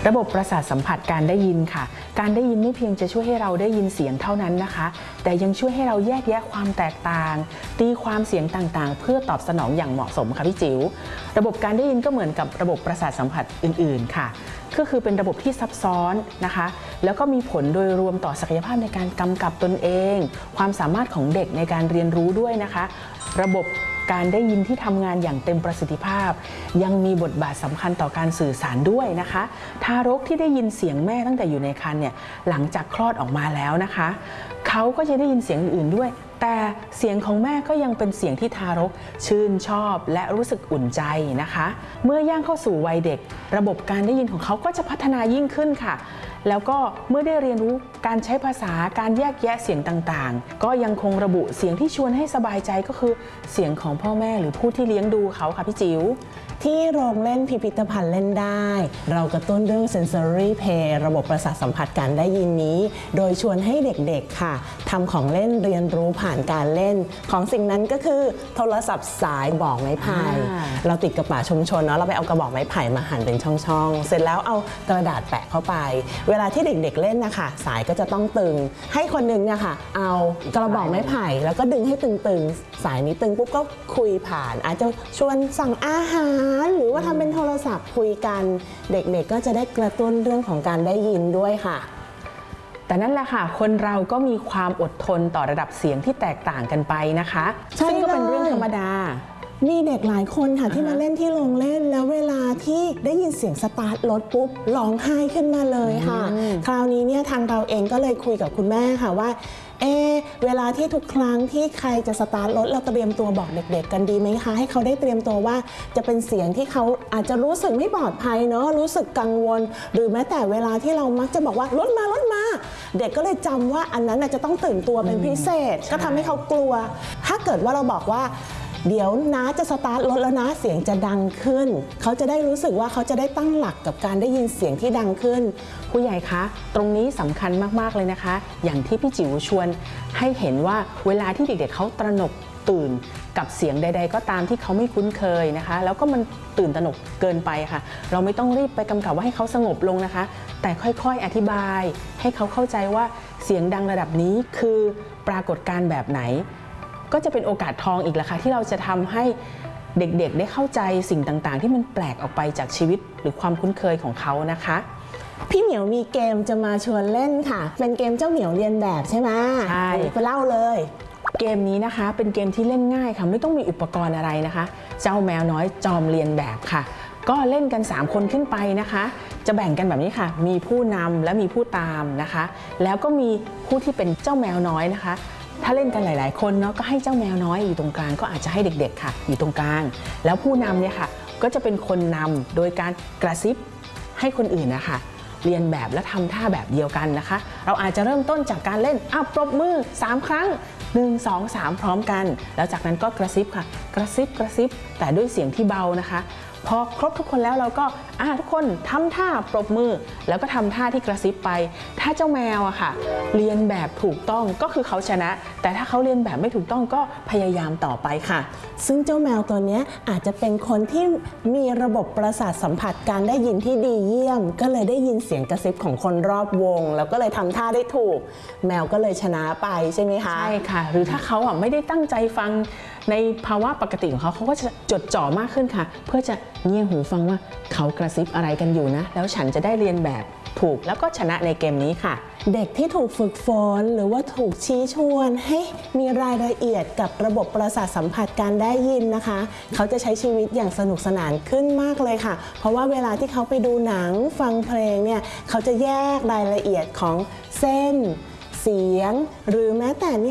ระบบประสาทสัมผัสการได้ยินค่ะการได้ยินไม่เพียงจะช่วยให้เราได้ยินเสียงเท่านั้นนะคะแต่ยังช่วยให้เราแยกแยะความแตกต่างตีความเสียงต่างๆเพื่อตอบสนองอย่างเหมาะสมค่ะพี่จิ๋วระบบการได้ยินก็เหมือนกับระบบประสาทสัมผัสอื่นๆค่ะก็คือเป็นระบบที่ซับซ้อนนะคะแล้วก็มีผลโดยรวมต่อศักยภาพในการกำกับตนเองความสามารถของเด็กในการเรียนรู้ด้วยนะคะระบบการได้ยินที่ทำงานอย่างเต็มประสิทธิภาพยังมีบทบาทสำคัญต่อการสื่อสารด้วยนะคะทารกที่ได้ยินเสียงแม่ตั้งแต่อยู่ในครรภ์เนี่ยหลังจากคลอดออกมาแล้วนะคะเขาก็จะได้ยินเสียงอื่นๆด้วยแต่เสียงของแม่ก็ยังเป็นเสียงที่ทารกชื่นชอบและรู้สึกอุ่นใจนะคะเมื่อย่างเข้าสู่วัยเด็กระบบการได้ยินของเขาก็จะพัฒนายิ่งขึ้นค่ะแล้วก็เมื่อได้เรียนรู้การใช้ภาษาการแยกแยะเสียงต่างๆก็ยังคงระบุเสียงที่ชวนให้สบายใจก็คือเสียงของพ่อแม่หรือผู้ที่เลี้ยงดูเขาค่ะพี่จิ๋วที่โรงเล่นพิพิธภัณฑ์เล่นได้เรากระตุ้นเรื่อง sensory play ระบบประสาทสัมผัสการได้ยินนี้โดยชวนให้เด็กๆค่ะทำของเล่นเรียนรู้ผ่านการเล่นของสิ่งนั้นก็คือโทรศัพท์สายบอกไม้ไผ่เราติดกระป๋าชุมชนเนาะเราไปเอากระบอกไม้ไผ่มาหั่นเป็นช่องๆเสร็จแล้วเอากระดาษแปะเข้าไปเวลาที่เด็กๆเล่นนะคะสายก็จะต้องตึงให้คนนึงเนี่ยค่ะเอากระบอกไม้ไผ่แล้วก็ดึงให้ตึงๆสายนี้ตึงปุ๊บก็คุยผ่านอาจจะชวนสั่งอาหารหรือว่าทำเป็นโทรศัพท์คุยกันเด็กๆก็จะได้กระตุ้นเรื่องของการได้ยินด้วยค่ะแต่นั่นแหละค่ะคนเราก็มีความอดทนต่อระดับเสียงที่แตกต่างกันไปนะคะซึ่งก็เป็นเรื่องธรรมดามีเด็กหลายคนค่ะที่มาเล่นที่โรงเล่นแล้วเวลาที่ได้ยินเสียงสตาร์ทรถปุ๊บร้องไห้ขึ้นมาเลยค่ะคราวนี้เนี่ยทางเราเองก็เลยคุยกับคุณแม่ค่ะว่าเวลาที่ทุกครั้งที่ใครจะสตาร์ทรถเราเตรียมตัวบอกเด็กๆกันดีไหมคะให้เขาได้เตรียมตัวว่าจะเป็นเสียงที่เขาอาจจะรู้สึกไม่ปลอดภัยเนาะรู้สึกกังวลหรือแม้แต่เวลาที่เรามักจะบอกว่ารถมาเด็กก็เลยจำว่าอันนั้นจะต้องตื่นตัวเป็นพิเศษก็ทำให้เขากลัวถ้าเกิดว่าเราบอกว่าเดี๋ยวน้าจะสตาร์ทรถแล้วนะเสียงจะดังขึ้นเขาจะได้รู้สึกว่าเขาจะได้ตั้งหลักกับการได้ยินเสียงที่ดังขึ้นผู้ใหญ่คะตรงนี้สำคัญมากๆเลยนะคะอย่างที่พี่จิ๋วชวนให้เห็นว่าเวลาที่เด็กๆเขาตระหนกตื่นกับเสียงใดๆก็ตามที่เขาไม่คุ้นเคยนะคะแล้วก็มันตื่นตระหนกเกินไปค่ะเราไม่ต้องรีบไปกำกับว่าให้เขาสงบลงนะคะแต่ค่อยๆอธิบายให้เขาเข้าใจว่าเสียงดังระดับนี้คือปรากฏการณ์แบบไหนก็จะเป็นโอกาสทองอีกแล้วค่ะที่เราจะทำให้เด็กๆได้เข้าใจสิ่งต่างๆที่มันแปลกออกไปจากชีวิตหรือความคุ้นเคยของเขานะคะพี่เหมียวมีเกมจะมาชวนเล่นค่ะเป็นเกมเจ้าเหมียวเรียนแบบใช่ไหมใช่ไปเล่าเลยเกมนี้นะคะเป็นเกมที่เล่นง่ายค่ะไม่ต้องมีอุปกรณ์อะไรนะคะเจ้าแมวน้อยจอมเรียนแบบค่ะก็เล่นกัน3คนขึ้นไปนะคะจะแบ่งกันแบบนี้ค่ะมีผู้นำและมีผู้ตามนะคะแล้วก็มีผู้ที่เป็นเจ้าแมวน้อยนะคะถ้าเล่นกันหลายๆคนเนาะก็ให้เจ้าแมวน้อยอยู่ตรงกลางก็อาจจะให้เด็กๆค่ะอยู่ตรงกลางแล้วผู้นำเนี่ยค่ะก็จะเป็นคนนำโดยการกระซิบให้คนอื่นนะคะเรียนแบบและทำท่าแบบเดียวกันนะคะเราอาจจะเริ่มต้นจากการเล่นปรบมือ3ครั้ง1 2 3พร้อมกันแล้วจากนั้นก็กระซิบค่ะกระซิบแต่ด้วยเสียงที่เบานะคะพอครบทุกคนแล้วเราก็ทุกคนทำท่าปรบมือแล้วก็ทำท่าที่กระซิบไปถ้าเจ้าแมวอะค่ะเรียนแบบถูกต้องก็คือเขาชนะแต่ถ้าเขาเรียนแบบไม่ถูกต้องก็พยายามต่อไปค่ะซึ่งเจ้าแมวตัวนี้อาจจะเป็นคนที่มีระบบประสาทสัมผัสการได้ยินที่ดีเยี่ยมก็เลยได้ยินเสียงกระซิบของคนรอบวงแล้วก็เลยทำท่าได้ถูกแมวก็เลยชนะไปใช่ไหมคะใช่ค่ะหรือถ้าเขาไม่ได้ตั้งใจฟังในภาวะปกติของเขาก็จะจดจ่อมากขึ้นค่ะเพื่อจะเงี่ยหูฟังว่าเขากระซิบอะไรกันอยู่นะแล้วฉันจะได้เรียนแบบถูกแล้วก็ชนะในเกมนี้ค่ะเด็กที่ถูกฝึกฝนหรือว่าถูกชี้ชวนให้มีรายละเอียดกับระบบประสาทสัมผัสการได้ยินนะคะเขาจะใช้ชีวิตอย่างสนุกสนานขึ้นมากเลยค่ะเพราะว่าเวลาที่เขาไปดูหนังฟังเพลงเนี่ยเขาจะแยกรายละเอียดของเส้นเสียงหรือแม้แต่